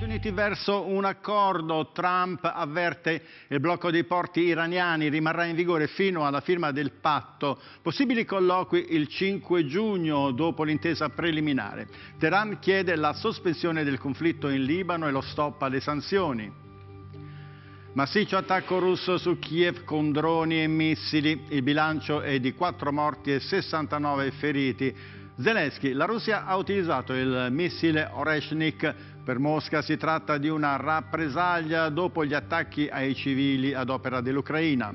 Uniti verso un accordo. Trump avverte il blocco dei porti iraniani rimarrà in vigore fino alla firma del patto. Possibili colloqui il 5 giugno dopo l'intesa preliminare. Teheran chiede la sospensione del conflitto in Libano e lo stop alle sanzioni. Massiccio attacco russo su Kiev con droni e missili. Il bilancio è di 4 morti e 69 feriti. Zelensky: la Russia ha utilizzato il missile Oreshnik. Per Mosca si tratta di una rappresaglia dopo gli attacchi ai civili ad opera dell'Ucraina.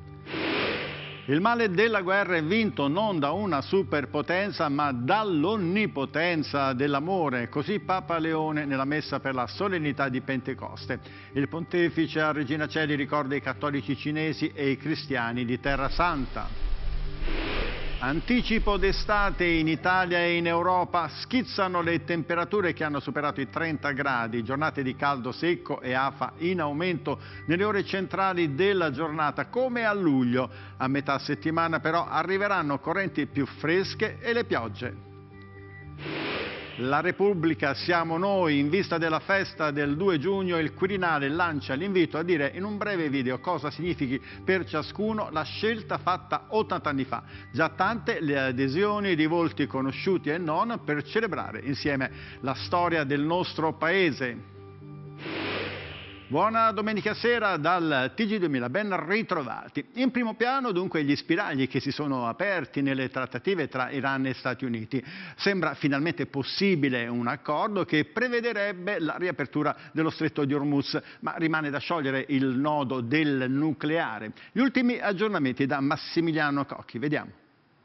Il male della guerra è vinto non da una superpotenza ma dall'onnipotenza dell'amore, così Papa Leone nella messa per la solennità di Pentecoste. Il pontefice a Regina Coeli ricorda i cattolici cinesi e i cristiani di Terra Santa. Anticipo d'estate in Italia e in Europa, schizzano le temperature che hanno superato i 30 gradi, giornate di caldo secco e afa in aumento nelle ore centrali della giornata, come a luglio. A metà settimana però arriveranno correnti più fresche e le piogge. La Repubblica siamo noi. In vista della festa del 2 giugno il Quirinale lancia l'invito a dire in un breve video cosa significhi per ciascuno la scelta fatta 80 anni fa. Già tante le adesioni di volti conosciuti e non per celebrare insieme la storia del nostro paese. Buona domenica sera dal TG2000, ben ritrovati. In primo piano dunque gli spiragli che si sono aperti nelle trattative tra Iran e Stati Uniti. Sembra finalmente possibile un accordo che prevederebbe la riapertura dello stretto di Hormuz, ma rimane da sciogliere il nodo del nucleare. Gli ultimi aggiornamenti da Massimiliano Cocchi, vediamo.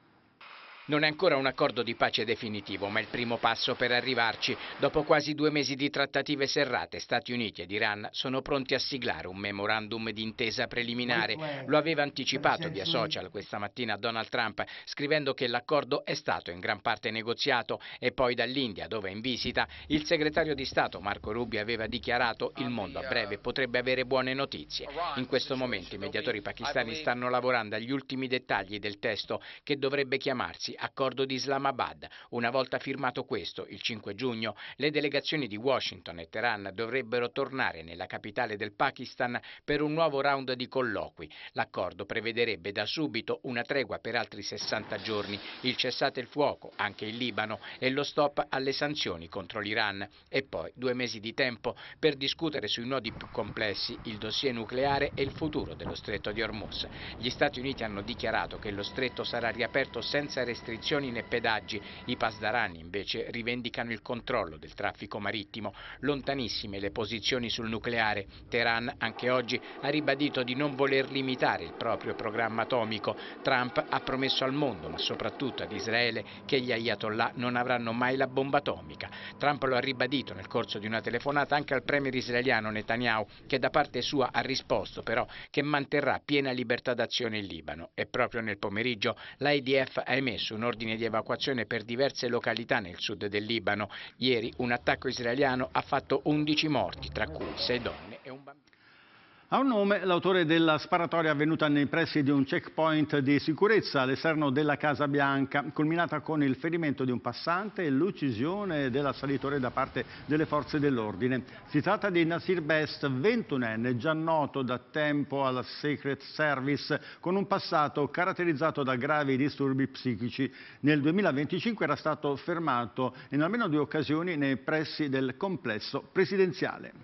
Non è ancora un accordo di pace definitivo, ma è il primo passo per arrivarci. Dopo quasi 2 mesi di trattative serrate, Stati Uniti ed Iran sono pronti a siglare un memorandum di intesa preliminare. Lo aveva anticipato via social questa mattina Donald Trump, scrivendo che l'accordo è stato in gran parte negoziato, e poi dall'India, dove è in visita, il segretario di Stato Marco Rubio aveva dichiarato il mondo a breve potrebbe avere buone notizie. In questo momento i mediatori pakistani stanno lavorando agli ultimi dettagli del testo, che dovrebbe chiamarsi Accordo di Islamabad. Una volta firmato questo, il 5 giugno, le delegazioni di Washington e Teheran dovrebbero tornare nella capitale del Pakistan per un nuovo round di colloqui. L'accordo prevederebbe da subito una tregua per altri 60 giorni, il cessate il fuoco anche in Libano e lo stop alle sanzioni contro l'Iran, e poi 2 mesi di tempo per discutere sui nodi più complessi, il dossier nucleare e il futuro dello stretto di Hormuz. Gli Stati Uniti hanno dichiarato che lo stretto sarà riaperto senza restrizioni né pedaggi. I pasdarani invece rivendicano il controllo del traffico marittimo. Lontanissime le posizioni sul nucleare. Teheran anche oggi ha ribadito di non voler limitare il proprio programma atomico. Trump ha promesso al mondo, ma soprattutto ad Israele, che gli ayatollah non avranno mai la bomba atomica. Trump lo ha ribadito nel corso di una telefonata anche al premier israeliano Netanyahu, che da parte sua ha risposto però che manterrà piena libertà d'azione in Libano. E proprio nel pomeriggio l'IDF ha emesso un ordine di evacuazione per diverse località nel sud del Libano. Ieri un attacco israeliano ha fatto 11 morti, tra cui 6 donne e un bambino. Ha un nome l'autore della sparatoria avvenuta nei pressi di un checkpoint di sicurezza all'esterno della Casa Bianca, culminata con il ferimento di un passante e l'uccisione dell'assalitore da parte delle forze dell'ordine. Si tratta di Nasir Best, 21enne, già noto da tempo alla Secret Service, con un passato caratterizzato da gravi disturbi psichici. Nel 2025 era stato fermato in almeno 2 occasioni nei pressi del complesso presidenziale.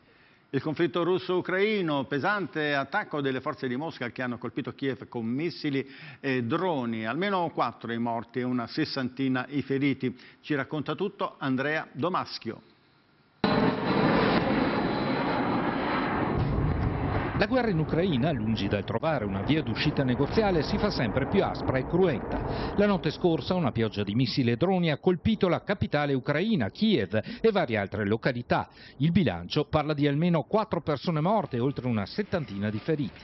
Il conflitto russo-ucraino, pesante attacco delle forze di Mosca che hanno colpito Kiev con missili e droni, almeno 4 i morti e una 60ina i feriti. Ci racconta tutto Andrea Domaschio. La guerra in Ucraina, lungi dal trovare una via d'uscita negoziale, si fa sempre più aspra e cruenta. La notte scorsa una pioggia di missili e droni ha colpito la capitale ucraina, Kiev, e varie altre località. Il bilancio parla di almeno 4 persone morte e oltre una 70ina di feriti.